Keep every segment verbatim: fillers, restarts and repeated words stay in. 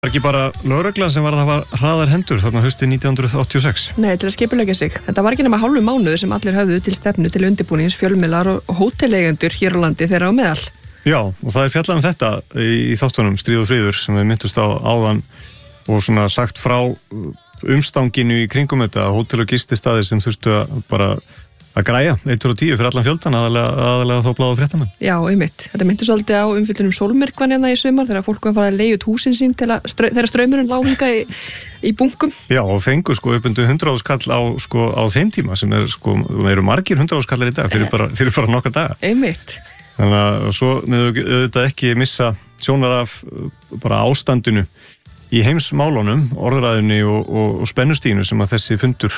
var ekki bara lögreglan sem var að hafa hraðar hendur þarna haustið nítján hundruð áttatíu og sex? Nei, til að skipuleggja sig. Þetta var ekki nema hálfu mánuður sem allir höfðu til stefnu til undirbúnings, fjölmiðlar og hóteleigendur hér á landi þeirra á meðal. Já, og það er fjallað um þetta í, í þáttunum Stríð og friður sem við myndust á áðan og svona sagt frá umstanginu í kringum þetta, hótel og gististaðir sem þurftu að bara að græja, eitt og tíu fyrir allan fjöldan, aðalega, aðalega þá bláða fréttamenn. Já, einmitt. Þetta myndi svolítið á umfyllunum sólmyrkvan hérna í sumar þegar fólk var að fara að leigja út húsin sín til að strö, þegar straumurinn lá hingað í, í bunkum. Já, og fengu sko upp undir hundrað skall á, sko, á þeim tíma sem er sko, það eru margir hundrað skallar í dag fyrir bara, fyrir bara nokkra daga. Einmitt. Þannig að svo með auðvitað ekki missa sjónar af bara ástandinu í heimsmálunum, orðræðunni og, og, og spennustínu sem að þessi fundur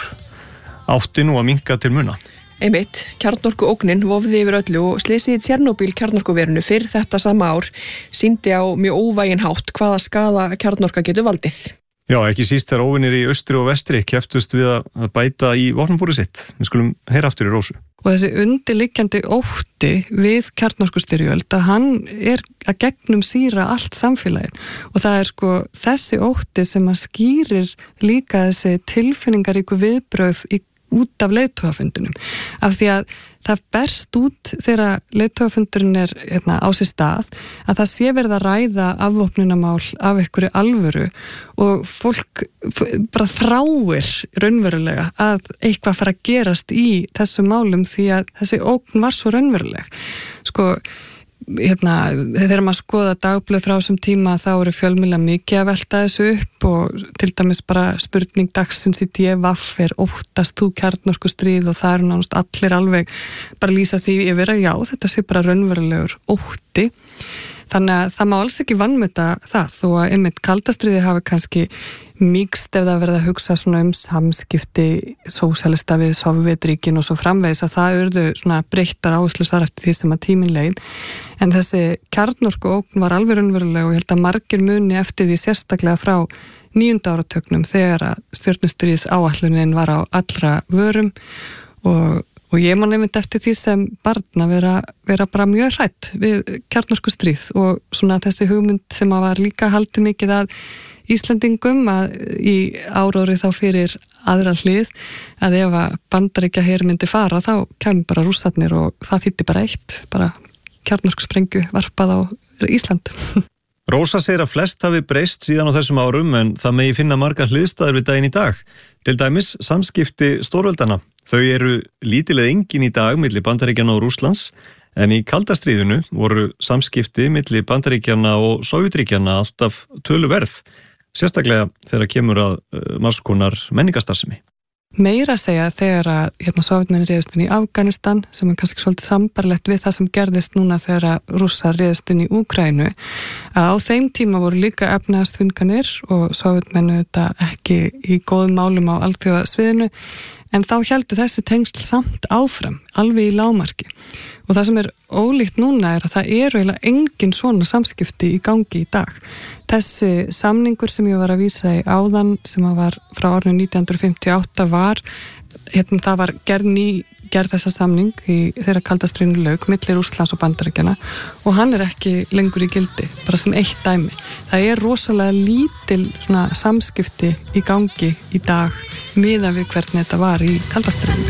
átti nú að minnka til muna. Einmitt, kjarnorku ógnin vofði yfir öllu og slysið í Tjernobyl kjarnorkuverinu fyrr þetta sama ár sýndi á mjög óvæginn hátt hvaða skaða kjarnorka getur valdið. Já, ekki síst þegar óvinir í austri og vestri keftust við að bæta í vopnabúrið sitt. Við skulum heyra aftur í Rósu. Og þessi undirliggjandi ótti við kjarnorkustyrjöld að hann er að gegnum sýra allt samfélagið og það er sko þessi ótti sem að skýrir líka þessi tilfinningaríku viðbrögð í út af leiðtogafundunum af því að það berst út þegar leiðtogafundurinn er hérna, á sér stað að það sé verið að ræða afvopnunarmál af einhverju alvöru og fólk bara þráir raunverulega að eitthvað fara að gerast í þessum málum því að þessi ógn var svo raunveruleg. Sko hérna, þegar maður skoða dagblöð frá þessum tíma þá eru fjölmiðlar mikið að velta þessu upp og til dæmis bara spurning dagsins í D V er óttast þú kjarnorkustríð og það eru nánast allir alveg bara lýsa því yfir að já, þetta sé bara raunverulegur ótti. Þannig að það má alls ekki vanmeta það þó að einmitt kaldastríði hafi kannski mýkst ef það verða að hugsa svona um samskipti sósíalista við Sovétríkin og svo framvegis að það urðu svona breyttar áherslur þar eftir því sem að tíminn leið. En þessi kjarnorku ógn var alveg raunveruleg og ég held að margir muni eftir því sérstaklega frá níunda áratögnum þegar að stjörnustríðs áætlunin var á allra vörum og Og ég man einmitt eftir því sem barn að vera, vera bara mjög hrætt við kjarnorkustríð og svona þessi hugmynd sem að var líka haldið mikið að Íslendingum að í áróðri þá fyrir aðra hlið að ef að Bandaríkja her myndi fara þá kemur bara Rússarnir og það þýddi bara eitt, bara kjarnorkusprengju varpað á Ísland. Rósa segir að flest hafi breyst síðan á þessum árum en það megi finna margar hliðstæður við daginn í dag. Til dæmis samskipti stórveldana. Þau eru lítilega engin í dag milli Bandaríkjanna og Rússlands en í kalda stríðinu voru samskipti milli Bandaríkjanna og Sovétríkjanna alltaf töluverð, sérstaklega þegar kemur að margskonar menningarstarfsemi. Meira að segja þegar að hérna, Sovétmenn réðust inn í Afganistan sem er kannski svolítið sambarlegt við það sem gerðist núna þegar að Rússar réðust inn í Úkraínu að á þeim tíma voru líka efnahagsþvinganir og Sovétmenn auðvitað ekki í góðum málum á alþjóðasviðinu en þá héldu þessi tengsl samt áfram, alveg í lágmarki. Og það sem er ólíkt núna er að það eru eiginlega engin svona samskipti í gangi í dag. Þessi samningur sem ég var að vísa í áðan sem var frá árinu nítján hundruð fimmtíu og átta var, hérna það var gerð ný gerð þessa samning í þeirra kaldastríðinu lauk milli Rússlands og Bandaríkjanna og hann er ekki lengur í gildi, bara sem eitt dæmi. Það er rosalega lítil svona samskipti í gangi í dag miðað við hvernig þetta var í kaldastríðinu.